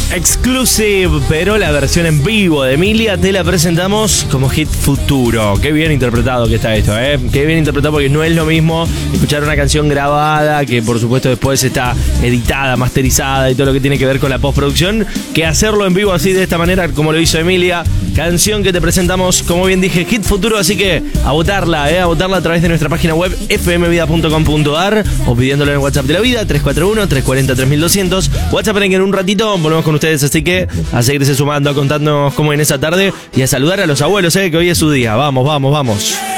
Exclusive, pero la versión en vivo de Emilia te la presentamos como hit futuro. Qué bien interpretado que está esto, Qué bien interpretado, porque no es lo mismo escuchar una canción grabada, que por supuesto después está editada, masterizada y todo lo que tiene que ver con la postproducción, que hacerlo en vivo así de esta manera como lo hizo Emilia. Canción que te presentamos, como bien dije, hit futuro, así que a votarla, a votarla a través de nuestra página web fmvida.com.ar o pidiéndolo en el WhatsApp de la vida, 341-340-3200. WhatsApp en que en un ratito volvemos con ustedes, así que a seguirse sumando, a contarnos cómo en esa tarde y a saludar a los abuelos, que hoy es su día. Vamos, vamos, vamos.